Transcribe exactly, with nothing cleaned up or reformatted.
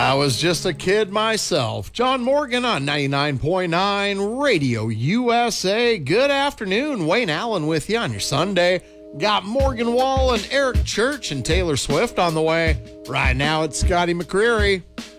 I was just a kid myself. John Morgan on ninety-nine point nine Radio U S A. Good afternoon. Wayne Allen with you on your Sunday. Got Morgan Wall and Eric Church and Taylor Swift on the way. Right now it's Scotty McCreery.